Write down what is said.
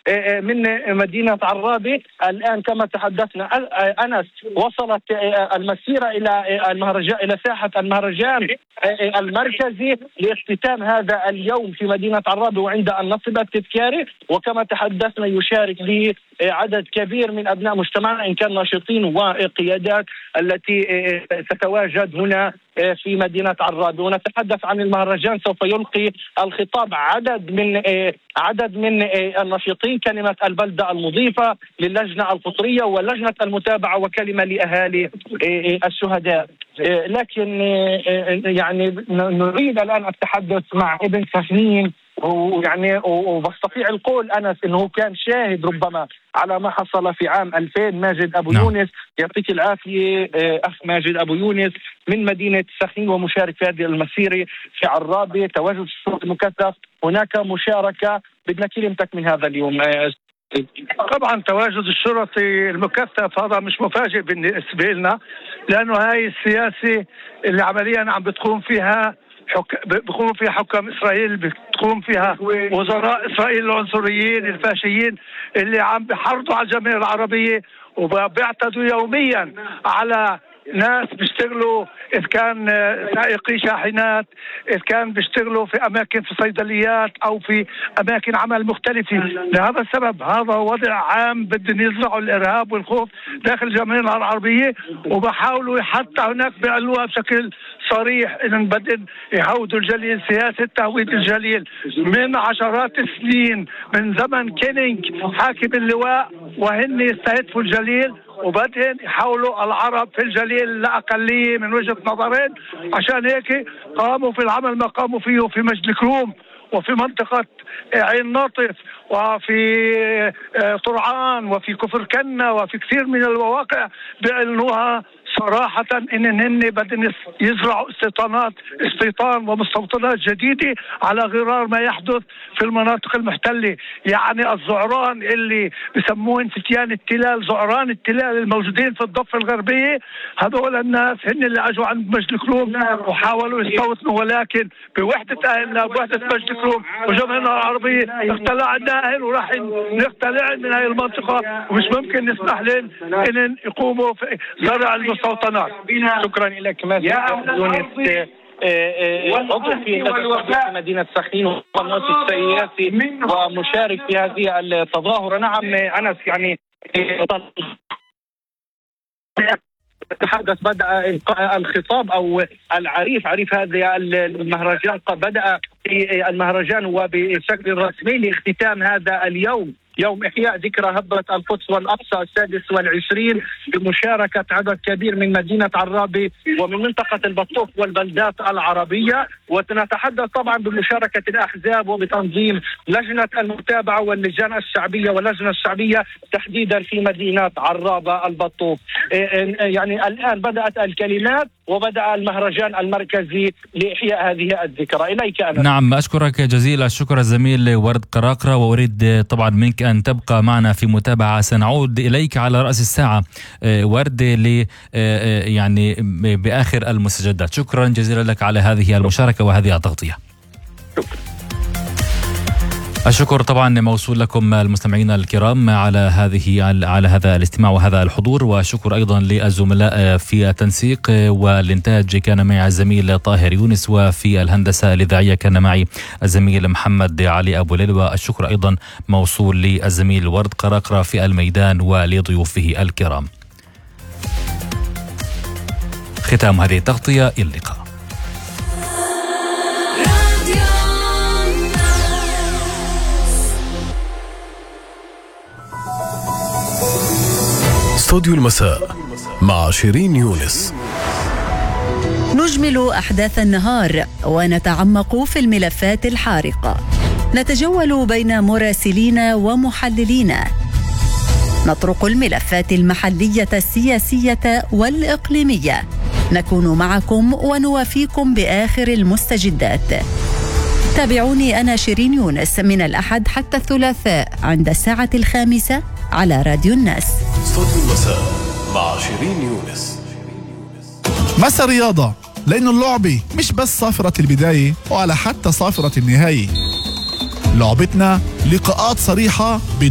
من مدينة عرابة. الآن كما تحدثنا أنس وصلت المسيرة إلى المهرجان، إلى ساحة المهرجان المركزي لاختتام هذا اليوم في مدينة عرابة وعند النصب التذكاري. وكما تحدثنا يشارك به عدد كبير من أبناء مجتمعنا إن كان ناشطين وقيادات التي تتواجد هنا في مدينة عرابة. ونتحدث عن المهرجان، سوف يلقي الخطاب عدد من الناشطين، كلمة البلدة المضيفة للجنة القطرية ولجنة المتابعة وكلمة لأهالي الشهداء. لكن يعني نريد الآن التحدث مع ابن سخنين، ويعني وبستطيع القول أنس أنه كان شاهد ربما على ما حصل في عام 2000. ماجد أبو يونس، يعطيك العافية أخ ماجد أبو يونس من مدينة سخنين ومشارك في هذه المسيرة في عرابة. تواجد الشرطي المكثف، هناك مشاركة، بدنا كلمتك من هذا اليوم. طبعا تواجد الشرطي المكثف هذا مش مفاجئ بالنسبة لنا، لأنه هاي السياسة اللي عمليا عم بتقوم فيها حكام إسرائيل، بتقوم فيها وزراء إسرائيل العنصريين الفاشيين اللي عم بيحرضوا على الجماهير العربية وبيعتدوا يوميا على ناس بيشتغلوا، إذ كان سائقي شاحنات، إذ كان بيشتغلوا في أماكن في صيدليات أو في أماكن عمل مختلفة. لهذا السبب هذا وضع عام بدهم يزرعوا الإرهاب والخوف داخل الجماهير العربية، وبحاولوا حتى هناك بيعلوها بشكل صريح إن بدهم يهودوا الجليل. سياسة تهويد الجليل من عشرات السنين، من زمن كينينج حاكم اللواء، وهن يستهدفوا الجليل وبدهم يحولوا العرب في الجليل لأقلية من وجهة نظرين. عشان هيك قاموا في العمل ما قاموا فيه في مجد الكروم وفي منطقة عين ناطف وفي طرعان وفي كفر كنة وفي كثير من المواقع بيعلنوها صراحة إن بدهم يزرعوا استيطان ومستوطنات جديدة على غرار ما يحدث في المناطق المحتلة. يعني الزعران اللي بسموهم فتيان التلال، زعران التلال الموجودين في الضفة الغربية، هذول الناس هن اللي اجوا عند مجد الكروم وحاولوا يستوطنوا، ولكن بوحدة أهلنا بوحدة مجد الكروم وجمهورنا العربية اختلعناهن وراح نختلع من هاي المنطقة، ومش ممكن نسمح لهم إن يقوموا في زرع المستوطنات. شكرا لك ماجد يونس، عضو في مدينة سخنين والقناة السياسي ومشارك في هذه التظاهرة. نعم أنس، يعني تحدث بدأ الخطاب أو عريف هذا المهرجان، بدأ المهرجان وبشكل رسمي لاختتام هذا اليوم، يوم إحياء ذكرى هضبة القدس والأقصى 26 بمشاركة عدد كبير من مدينة عرابة ومن منطقة البطوف والبلدات العربية. ونتحدث طبعا بمشاركة الأحزاب وبتنظيم لجنة المتابعة واللجان الشعبية واللجنة الشعبية تحديدا في مدينة عرابة البطوف. يعني الآن بدأت الكلمات وبدأ المهرجان المركزي لإحياء هذه الذكرى. إليك أنا. نعم، أشكرك جزيل الشكر الزميل ورد قراقرة، وأريد طبعا منك أن تبقى معنا في متابعة. سنعود إليك على رأس الساعة ورد يعني بآخر المستجدات. شكرا جزيلا لك على هذه المشاركة وهذه التغطية. الشكر طبعا موصول لكم المستمعين الكرام على هذا الاستماع وهذا الحضور، وشكر أيضا للزملاء في التنسيق والإنتاج كان معي الزميل طاهر يونس، وفي الهندسة الإذاعية كان معي الزميل محمد علي أبو ليل، والشكر أيضا موصول للزميل ورد قراقرة في الميدان ولضيوفه الكرام. ختام هذه التغطية، إلى اللقاء. استوديو المساء مع شيرين يونس. نجمل أحداث النهار ونتعمق في الملفات الحارقة، نتجول بين مراسلين ومحللين، نطرق الملفات المحلية السياسية والإقليمية، نكون معكم ونوافيكم بآخر المستجدات. تابعوني أنا شيرين يونس من الأحد حتى الثلاثاء عند الساعة 5 على راديو الناس. استوديو المساء مع شيرين يونس. مساء رياضة، لأن اللعبة مش بس صافرة البداية ولا حتى صافرة النهاية. لعبتنا لقاءات صريحة